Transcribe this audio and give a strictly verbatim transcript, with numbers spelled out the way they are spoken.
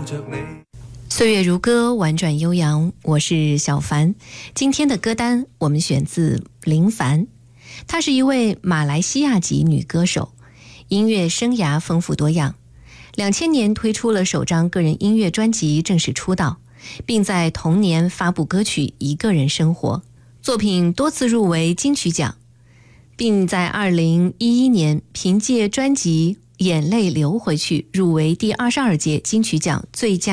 岁月如歌，婉转悠扬，我是小凡。今天的歌单我们选自林凡，她是一位马来西亚籍女歌手，音乐生涯丰富多样。两千年推出了首张个人音乐专辑，正式出道，并在同年发布歌曲《一个人生活》，作品多次入围金曲奖，并在二零一一年凭借专辑《眼泪流回去》入围第二十二届金曲奖最佳